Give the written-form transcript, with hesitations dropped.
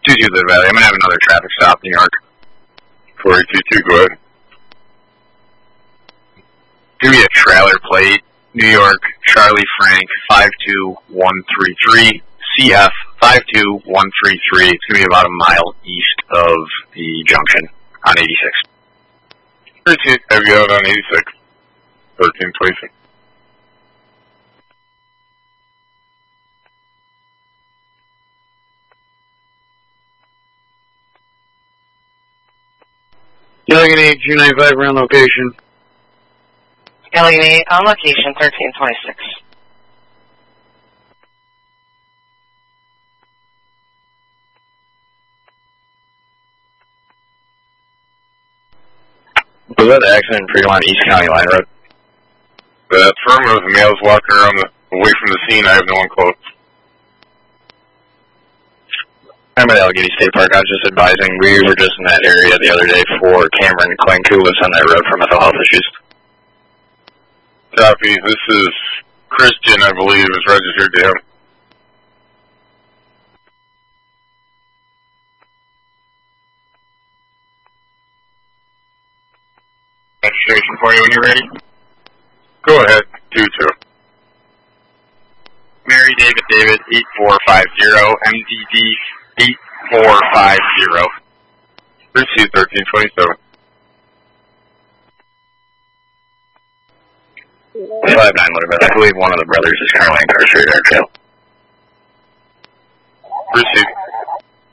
22 the Valley. I'm going to have another traffic stop, New York. 422, go ahead. Give me a trailer plate, New York, Charlie Frank, 52133, CF 52133. It's going to be about a mile east of the junction on 86. 13, have you out on 86? 1326. Alien 8, 295 around location. Alien 8 on location, 1326. Was that accident for you on East County Line Road? The affirmative, the male's walking around away from the scene. I have no one close. I'm at Allegheny State Park. I was just advising. We were just in that area the other day for Cameron Kling, who lives on that road for mental health issues. Copy. This is Christian, I believe, is registered to him. Registration for you when you're ready. Go ahead. 22. Mary David 8450 MDD 8450. Receive 1327. 59 Motorhead. I believe one of the brothers is currently incarcerated at our jail. Receive.